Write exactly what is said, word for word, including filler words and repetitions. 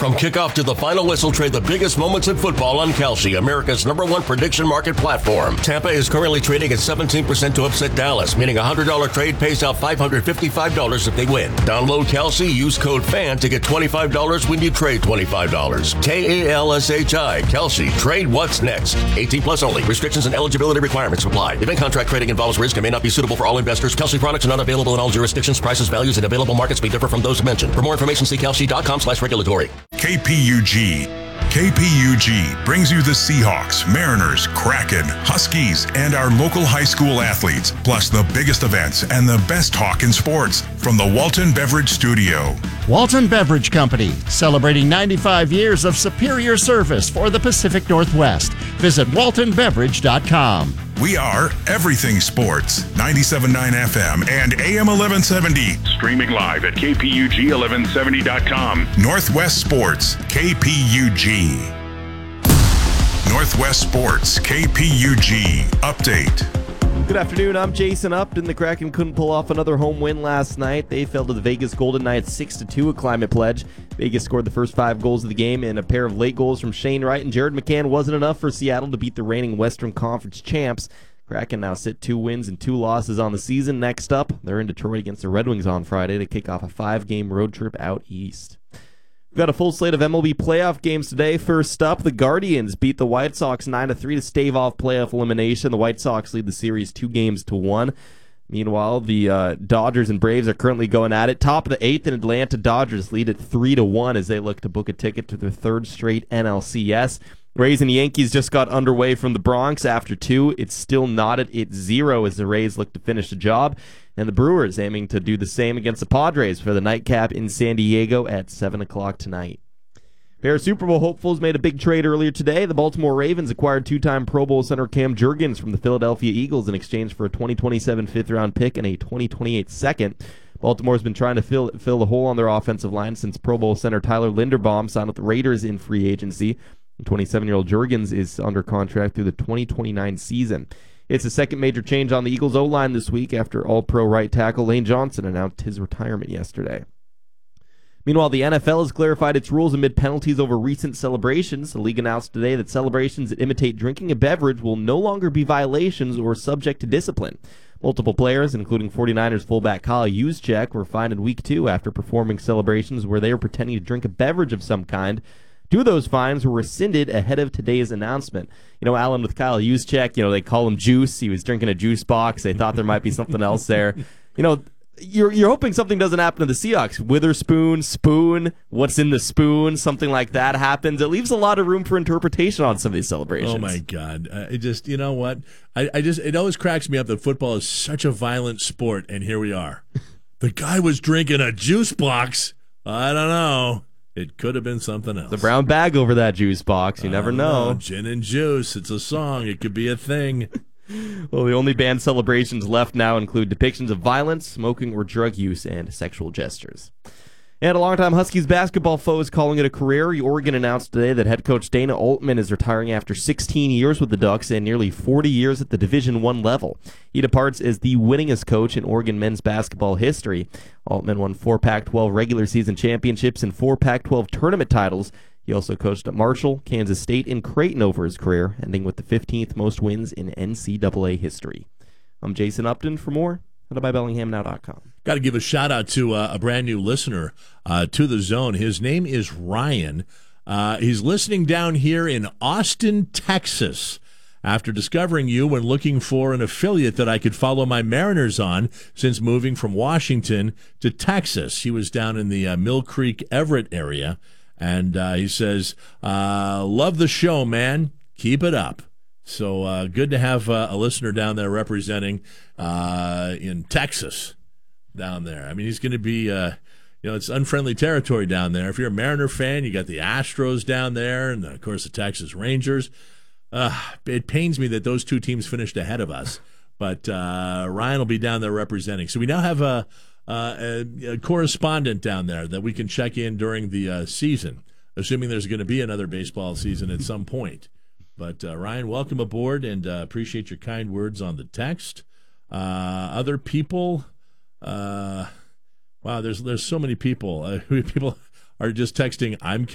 From kickoff to the final whistle, trade the biggest moments in football on Kalshi, America's number one prediction market platform. Tampa is currently trading at seventeen percent to upset Dallas, meaning a one hundred dollars trade pays out five hundred fifty-five dollars if they win. Download Kalshi, use code FAN to get twenty-five dollars when you trade twenty-five dollars. K A L S H I, Kalshi. Trade what's next. eighteen plus only. Restrictions and eligibility requirements apply. Event contract trading involves risk and may not be suitable for all investors. Kalshi products are not available in all jurisdictions. Prices, values, and available markets may differ from those mentioned. For more information, see kalshi.com slash regulatory. K P U G. K P U G brings you the Seahawks, Mariners, Kraken, Huskies, and our local high school athletes, plus the biggest events and the best talk in sports from the Walton Beverage Studio. Walton Beverage Company, celebrating ninety-five years of superior service for the Pacific Northwest. Visit walton beverage dot com. We are Everything Sports, ninety-seven point nine F M and A M eleven seventy. Streaming live at K P U G eleven seventy dot com. Northwest Sports, K P U G. Northwest Sports, K P U G. Update. Good afternoon, I'm Jason Upton. The Kraken couldn't pull off another home win last night. They fell to the Vegas Golden Knights six to two at Climate Pledge. Vegas scored the first five goals of the game, and a pair of late goals from Shane Wright and Jared McCann wasn't enough for Seattle to beat the reigning Western Conference champs. Kraken now sit two wins and two losses on the season. Next up, they're in Detroit against the Red Wings on Friday to kick off a five-game road trip out east. We've got a full slate of M L B playoff games today. First up, the Guardians beat the White Sox nine to three to stave off playoff elimination. The White Sox lead the series two games to one. Meanwhile, the uh, Dodgers and Braves are currently going at it. Top of the eighth, and Atlanta Dodgers lead at three to one as they look to book a ticket to their third straight N L C S. Rays and Yankees just got underway from the Bronx after two. It's still knotted at zero as the Rays look to finish the job. And the Brewers aiming to do the same against the Padres for the nightcap in San Diego at seven o'clock tonight. Pair of Super Bowl hopefuls made a big trade earlier today. The Baltimore Ravens acquired two-time Pro Bowl center Cam Jurgens from the Philadelphia Eagles in exchange for a twenty twenty-seven fifth-round pick and a twenty twenty-eight second. Baltimore's been trying to fill fill the hole on their offensive line since Pro Bowl center Tyler Linderbaum signed with the Raiders in free agency. twenty-seven-year-old Jurgens is under contract through the twenty twenty-nine season. It's the second major change on the Eagles' O-line this week after All-Pro right tackle Lane Johnson announced his retirement yesterday. Meanwhile, the N F L has clarified its rules amid penalties over recent celebrations. The league announced today that celebrations that imitate drinking a beverage will no longer be violations or subject to discipline. Multiple players, including 49ers fullback Kyle Juszczyk, were fined in week two after performing celebrations where they were pretending to drink a beverage of some kind. Two of those fines were rescinded ahead of today's announcement. You know, Alan, with Kyle Juszczyk, you know, they call him Juice. He was drinking a juice box. They thought there might be something else there. You know, you're you're hoping something doesn't happen to the Seahawks. Witherspoon, spoon, what's in the spoon, something like that happens. It leaves a lot of room for interpretation on some of these celebrations. Oh, my God. Uh, it just, you know what? I, I just, it always cracks me up that football is such a violent sport, and here we are. The guy was drinking a juice box. I don't know. It could have been something else. The brown bag over that juice box. You never know. know. Gin and juice. It's a song. It could be a thing. Well, the only banned celebrations left now include depictions of violence, smoking or drug use, and sexual gestures. And a longtime Huskies basketball foe is calling it a career. Oregon announced today that head coach Dana Altman is retiring after sixteen years with the Ducks and nearly forty years at the Division I level. He departs as the winningest coach in Oregon men's basketball history. Altman won four Pac twelve regular season championships and four Pac twelve tournament titles. He also coached at Marshall, Kansas State, and Creighton over his career, ending with the fifteenth most wins in N C double A history. I'm Jason Upton. For more, head to my bellingham now dot com. Got to give a shout out to uh, a brand new listener uh, to the zone. His name is Ryan. Uh, he's listening down here in Austin, Texas. After discovering you when looking for an affiliate that I could follow my Mariners on since moving from Washington to Texas. He was down in the uh, Mill Creek, Everett area, and uh, he says, uh, love the show, man. Keep it up. So uh, good to have uh, a listener down there representing uh, in Texas down there. I mean, he's going to be, uh, you know, it's unfriendly territory down there. If you're a Mariner fan, you got the Astros down there and, of course, the Texas Rangers. Uh, it pains me that those two teams finished ahead of us, but uh, Ryan will be down there representing. So we now have a, a, a correspondent down there that we can check in during the uh, season, assuming there's going to be another baseball season at some point. But, uh, Ryan, welcome aboard, and uh, appreciate your kind words on the text. Uh, other people, uh, wow, there's there's so many people. Uh, people are just texting, I'm